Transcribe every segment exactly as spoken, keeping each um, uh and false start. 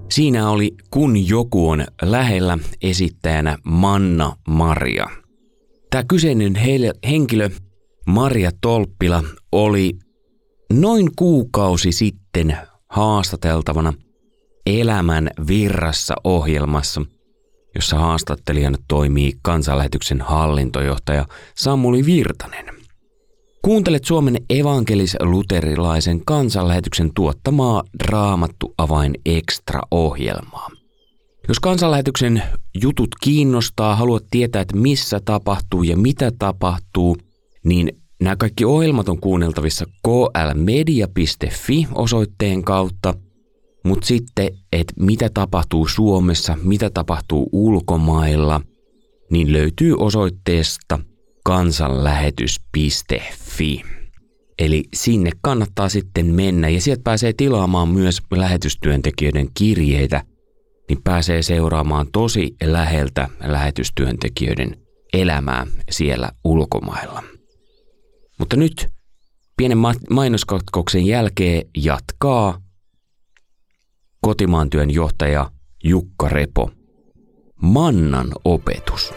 Siinä oli Kun joku on lähellä esittäjänä Manna Maria. Tämä kyseinen henkilö, Maria Tolppila, oli noin kuukausi sitten haastateltavana Elämän virrassa -ohjelmassa, jossa haastattelijana toimii Kansanlähetyksen hallintojohtaja Samuli Virtanen. Kuuntelet Suomen evankelis-luterilaisen Kansanlähetyksen tuottamaa Raamattu Avain Extra-ohjelmaa. Jos Kansanlähetyksen jutut kiinnostaa, haluat tietää, että missä tapahtuu ja mitä tapahtuu, niin nämä kaikki ohjelmat on kuunneltavissa k l media piste f i osoitteen kautta, mutta sitten, että mitä tapahtuu Suomessa, mitä tapahtuu ulkomailla, niin löytyy osoitteesta kansanlähetys piste f i. Eli sinne kannattaa sitten mennä ja sieltä pääsee tilaamaan myös lähetystyöntekijöiden kirjeitä, niin pääsee seuraamaan tosi läheltä lähetystyöntekijöiden elämää siellä ulkomailla. Mutta nyt pienen mainoskatkoksen jälkeen jatkaa Kotimaan työn johtaja Jukka Repo. Mannan opetus.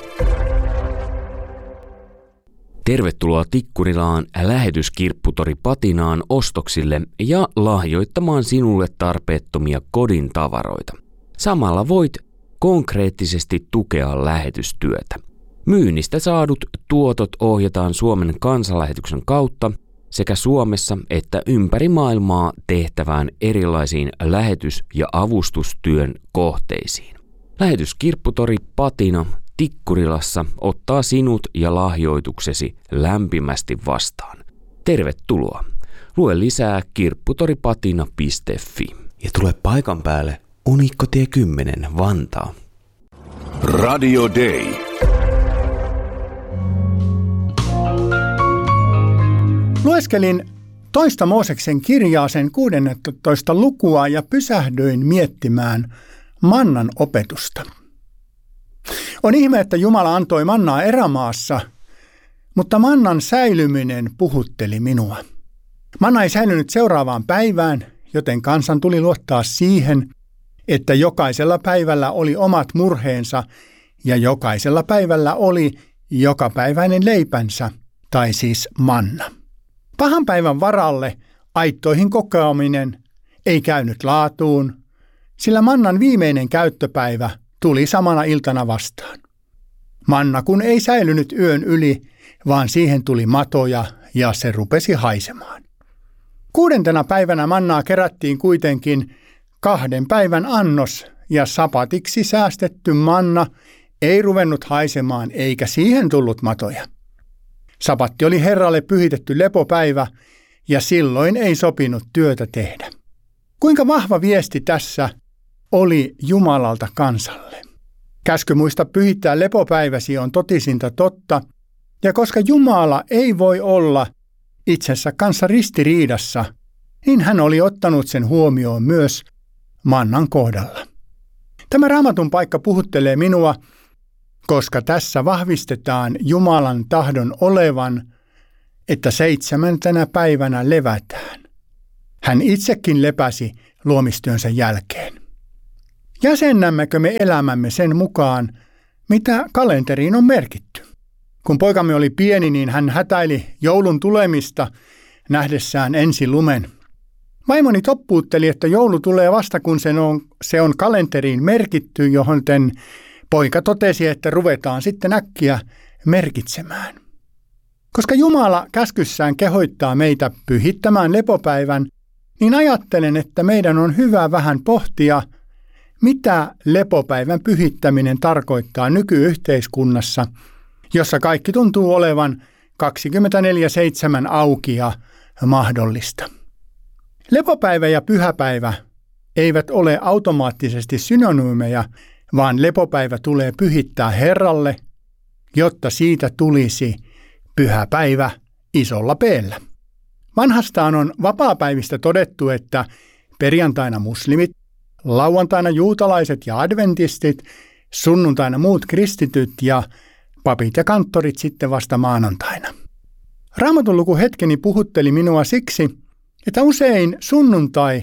Tervetuloa Tikkurilaan lähetyskirpputori Patinaan ostoksille ja lahjoittamaan sinulle tarpeettomia kodin tavaroita. Samalla voit konkreettisesti tukea lähetystyötä. Myynnistä saadut tuotot ohjataan Suomen Kansanlähetyksen kautta sekä Suomessa että ympäri maailmaa tehtävään erilaisiin lähetys- ja avustustyön kohteisiin. Lähetyskirpputori Patina Tikkurilassa ottaa sinut ja lahjoituksesi lämpimästi vastaan. Tervetuloa. Lue lisää kirpputoripatina piste f i. Ja tule paikan päälle Unikkotie kymmenen Vantaa. Radio Day. Lueskelin toista Mooseksen kirjaa, sen kuudennentoista lukua, ja pysähdyin miettimään mannan opetusta. On ihme, että Jumala antoi mannaa erämaassa, mutta mannan säilyminen puhutteli minua. Manna ei säilynyt seuraavaan päivään, joten kansan tuli luottaa siihen, että jokaisella päivällä oli omat murheensa ja jokaisella päivällä oli jokapäiväinen leipänsä, tai siis manna. Pahan päivän varalle aittoihin kokoaminen ei käynyt laatuun, sillä mannan viimeinen käyttöpäivä tuli samana iltana vastaan. Manna kun ei säilynyt yön yli, vaan siihen tuli matoja ja se rupesi haisemaan. Kuudentena päivänä mannaa kerättiin kuitenkin kahden päivän annos ja sapatiksi säästetty manna ei ruvennut haisemaan eikä siihen tullut matoja. Sapatti oli Herralle pyhitetty lepopäivä ja silloin ei sopinut työtä tehdä. Kuinka vahva viesti tässä oli Jumalalta kansalle? Käsky muista pyhittää lepopäiväsi on totisinta totta, ja koska Jumala ei voi olla itsensä kanssa ristiriidassa, niin hän oli ottanut sen huomioon myös mannan kohdalla. Tämä Raamatun paikka puhuttelee minua, koska tässä vahvistetaan Jumalan tahdon olevan, että seitsemäntenä päivänä levätään. Hän itsekin lepäsi luomistyönsä jälkeen. Jäsennämmekö me elämämme sen mukaan, mitä kalenteriin on merkitty? Kun poikamme oli pieni, niin hän hätäili joulun tulemista nähdessään ensi lumen. Vaimoni toppuutteli, että joulu tulee vasta, kun se on, se on kalenteriin merkitty, johon poika totesi, että ruvetaan sitten äkkiä merkitsemään. Koska Jumala käskyssään kehoittaa meitä pyhittämään lepopäivän, niin ajattelen, että meidän on hyvä vähän pohtia, mitä lepopäivän pyhittäminen tarkoittaa nykyyhteiskunnassa, jossa kaikki tuntuu olevan kaksikymmentäneljä seitsemän auki ja mahdollista. Lepopäivä ja pyhäpäivä eivät ole automaattisesti synonyymeja, vaan lepopäivä tulee pyhittää Herralle, jotta siitä tulisi pyhäpäivä isolla peellä. Vanhastaan on vapaapäivistä todettu, että perjantaina muslimit, lauantaina juutalaiset ja adventistit, sunnuntaina muut kristityt ja papit ja kanttorit sitten vasta maanantaina. Raamatun lukuhetkeni puhutteli minua siksi, että usein sunnuntai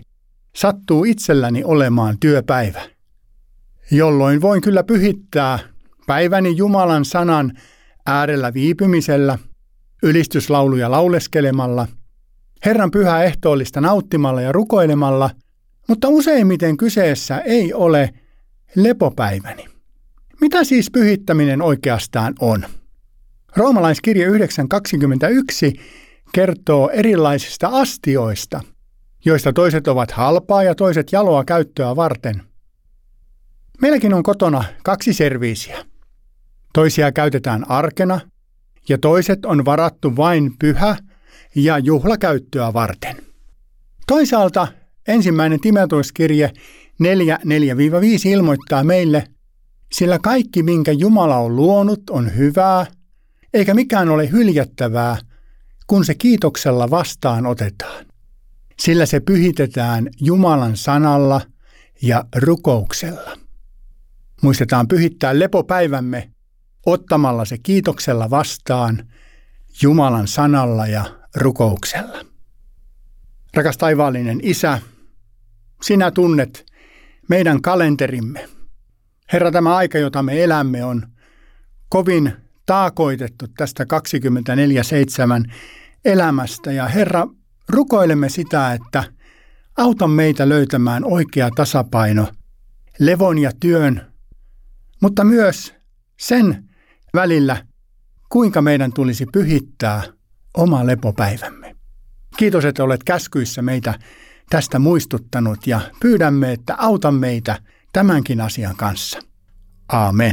sattuu itselläni olemaan työpäivä, jolloin voin kyllä pyhittää päiväni Jumalan sanan äärellä viipymisellä, ylistyslauluja lauleskelemalla, Herran pyhää ehtoollista nauttimalla ja rukoilemalla, mutta useimmiten kyseessä ei ole lepopäiväni. Mitä siis pyhittäminen oikeastaan on? Roomalaiskirje yhdeksän kaksikymmentäyksi kertoo erilaisista astioista, joista toiset ovat halpaa ja toiset jaloa käyttöä varten. Meilläkin on kotona kaksi serviisiä. Toisia käytetään arkena ja toiset on varattu vain pyhä- ja juhlakäyttöä varten. Toisaalta ensimmäinen Timoteoskirje neljä neljä viisi ilmoittaa meille, sillä kaikki, minkä Jumala on luonut, on hyvää, eikä mikään ole hyljättävää, kun se kiitoksella vastaan otetaan. Sillä se pyhitetään Jumalan sanalla ja rukouksella. Muistetaan pyhittää lepopäivämme ottamalla se kiitoksella vastaan Jumalan sanalla ja rukouksella. Rakas taivaallinen Isä, sinä tunnet meidän kalenterimme. Herra, tämä aika, jota me elämme, on kovin taakoitettu tästä kaksikymmentäneljä seitsemän elämästä. Ja Herra, rukoilemme sitä, että auta meitä löytämään oikea tasapaino levon ja työn, mutta myös sen välillä, kuinka meidän tulisi pyhittää oma lepopäivämme. Kiitos, että olet käskyissä meitä tästä muistuttanut ja pyydämme, että auta meitä tämänkin asian kanssa. Aamen.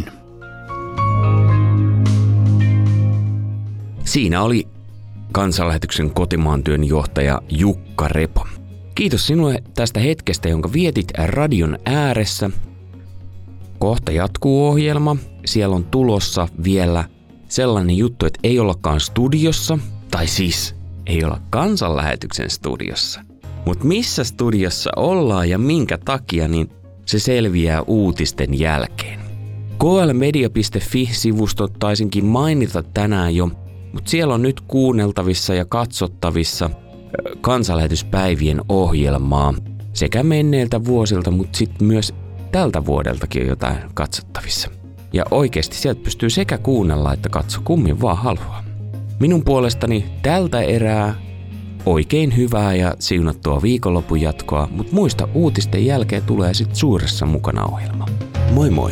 Siinä oli Kansanlähetyksen kotimaan työn johtaja Jukka Repo. Kiitos sinulle tästä hetkestä, jonka vietit radion ääressä. Kohta jatkuu ohjelma. Siellä on tulossa vielä sellainen juttu, että ei ollakaan studiossa, tai siis ei olla Kansanlähetyksen studiossa. Mutta missä studiossa ollaan ja minkä takia, niin se selviää uutisten jälkeen. K L media piste fi-sivustot taisinkin mainita tänään jo, mutta siellä on nyt kuunneltavissa ja katsottavissa kansanlähetyspäivien ohjelmaa sekä menneiltä vuosilta, mutta sitten myös tältä vuodeltakin on jotain katsottavissa. Ja oikeasti sieltä pystyy sekä kuunnella että katsoa kummin vaan haluaa. Minun puolestani tältä erää oikein hyvää ja siunattua viikonlopun jatkoa, mutta muista uutisten jälkeen tulee sitten suuressa mukana ohjelma. Moi moi!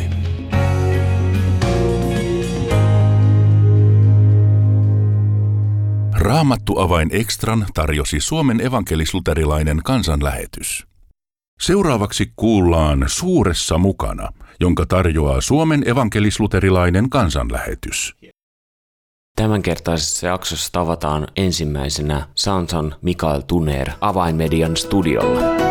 Raamattu-avain Extran tarjosi Suomen evankelis-luterilainen kansanlähetys. Seuraavaksi kuullaan Suuressa mukana, jonka tarjoaa Suomen evankelis-luterilainen kansanlähetys. Tämänkertaisessa jaksossa tavataan ensimmäisenä Samson Mikael Tuner Avainmedian studiolla.